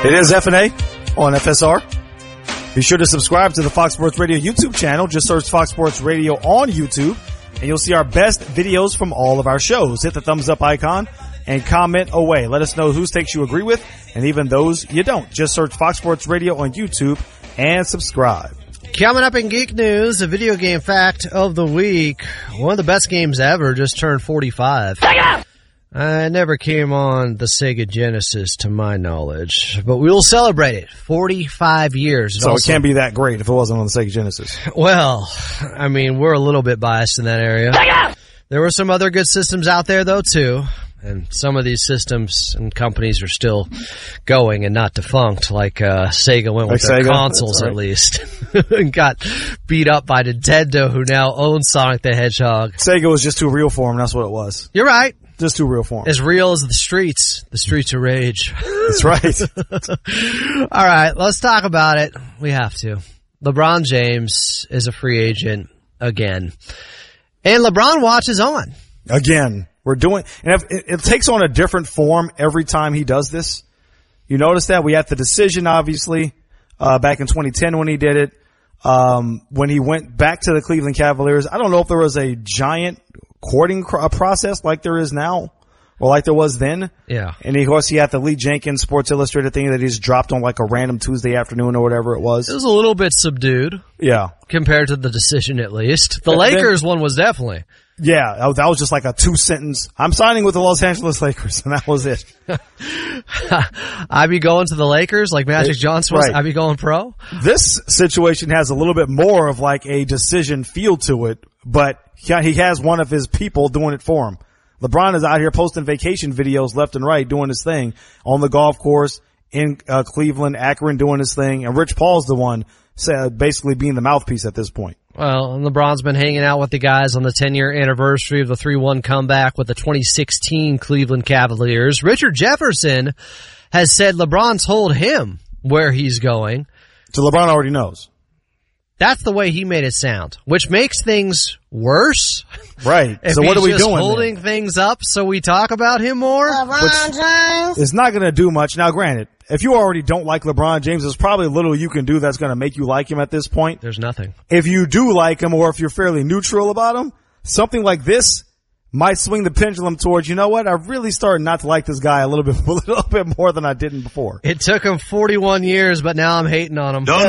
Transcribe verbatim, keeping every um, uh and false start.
It is F and A on F S R. Be sure to subscribe to the Fox Sports Radio YouTube channel. Just search Fox Sports Radio on YouTube, and you'll see our best videos from all of our shows. Hit the thumbs up icon and comment away. Let us know whose takes you agree with and even those you don't. Just search Fox Sports Radio on YouTube and subscribe. Coming up in Geek News, a video game fact of the week. One of the best games ever just turned forty-five. I never came on the Sega Genesis to my knowledge, but we will celebrate it. forty-five years. So also, it can't be that great if it wasn't on the Sega Genesis. Well, I mean, we're a little bit biased in that area. There were some other good systems out there, though, too. And some of these systems and companies are still going and not defunct, like uh, Sega went with like their Sega? consoles, Right. at least, and got beat up by Nintendo, who now owns Sonic the Hedgehog. Sega was just too real for him. That's what it was. You're right. Just too real for him. As real as the streets, the streets of rage. That's right. All right, let's talk about it. We have to. LeBron James is a free agent again. And LeBron Watch is on. Again. We're doing, and if, it, it takes on a different form every time he does this. You notice that? We had the decision, obviously, uh, back in twenty ten when he did it. Um, when he went back to the Cleveland Cavaliers, I don't know if there was a giant courting cr- process like there is now, or like there was then. Yeah. And of course, he had the Lee Jenkins Sports Illustrated thing that he just dropped on like a random Tuesday afternoon or whatever it was. It was a little bit subdued. Yeah. Compared to the decision, at least. The And Lakers then, one was definitely. Yeah, that was just like a two sentence. I'm signing with the Los Angeles Lakers, and that was it. I be going to the Lakers like Magic It, Johnson was. right. I be going pro. This situation has a little bit more of like a decision feel to it, but he has one of his people doing it for him. LeBron is out here posting vacation videos left and right, doing his thing on the golf course in uh, Cleveland, Akron, doing his thing, and Rich Paul's the one uh, basically being the mouthpiece at this point. Well, and LeBron's been hanging out with the guys on the ten-year anniversary of the three one comeback with the twenty sixteen Cleveland Cavaliers. Richard Jefferson has said LeBron told him where he's going. So LeBron already knows. That's the way he made it sound, which makes things worse. Right. If so what are we he's just doing? holding then? things up so we talk about him more? LeBron James. It's not going to do much. Now, granted, if you already don't like LeBron James, there's probably little you can do that's going to make you like him at this point. There's nothing. If you do like him, or if you're fairly neutral about him, something like this might swing the pendulum towards, you know what, I really started not to like this guy a little bit, a little bit more than I did before. It took him forty-one years, but now I'm hating on him.